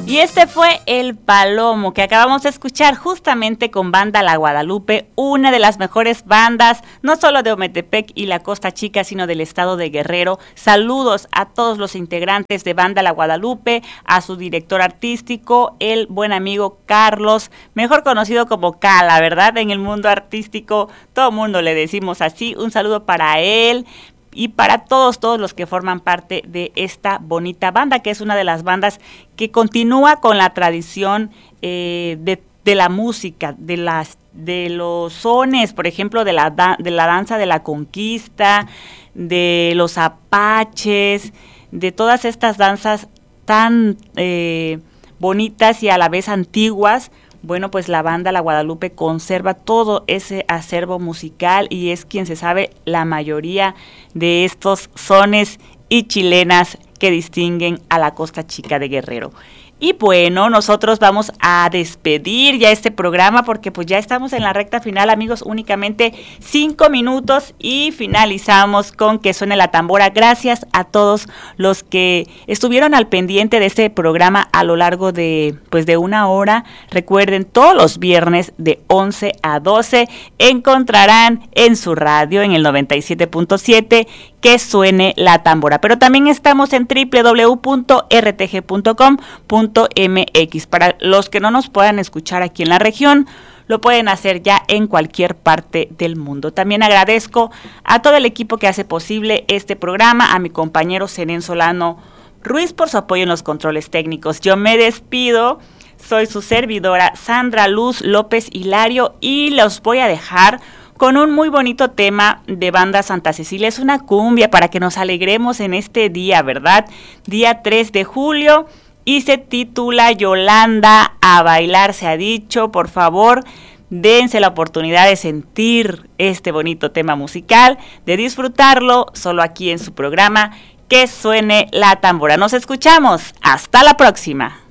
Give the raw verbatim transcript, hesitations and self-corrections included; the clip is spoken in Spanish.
Y este fue El Palomo, que acabamos de escuchar justamente con Banda La Guadalupe, una de las mejores bandas, no solo de Ometepec y la Costa Chica, sino del estado de Guerrero. Saludos a todos los integrantes de Banda La Guadalupe, a su director artístico, el buen amigo Carlos, mejor conocido como Cala, ¿verdad? En el mundo artístico, todo mundo le decimos así. Un saludo para él y para todos, todos los que forman parte de esta bonita banda, que es una de las bandas que continúa con la tradición eh, de, de la música, de las de los sones, por ejemplo, de la, da, de la danza de la conquista, de los apaches, de todas estas danzas tan eh, bonitas y a la vez antiguas. Bueno, pues la banda La Guadalupe conserva todo ese acervo musical y es quien se sabe la mayoría de estos sones y chilenas que distinguen a la Costa Chica de Guerrero. Y bueno, nosotros vamos a despedir ya este programa porque pues ya estamos en la recta final, amigos, únicamente cinco minutos y finalizamos con Que Suene la Tambora. Gracias a todos los que estuvieron al pendiente de este programa a lo largo de pues de una hora. Recuerden, todos los viernes de once a doce encontrarán en su radio, en el noventa y siete punto siete, Que Suene la Tambora. Pero también estamos en doble u doble u doble u punto r t g punto com punto m x. Para los que no nos puedan escuchar aquí en la región, lo pueden hacer ya en cualquier parte del mundo. También agradezco a todo el equipo que hace posible este programa, a mi compañero Zenén Solano Ruiz por su apoyo en los controles técnicos. Yo me despido, soy su servidora Sandra Luz López Hilario y los voy a dejar con un muy bonito tema de Banda Santa Cecilia. Es una cumbia para que nos alegremos en este día, ¿verdad? Día tres de julio, y se titula Yolanda, a bailar se ha dicho. Por favor, dense la oportunidad de sentir este bonito tema musical, de disfrutarlo solo aquí en su programa Que Suene la Tambora. Nos escuchamos, hasta la próxima.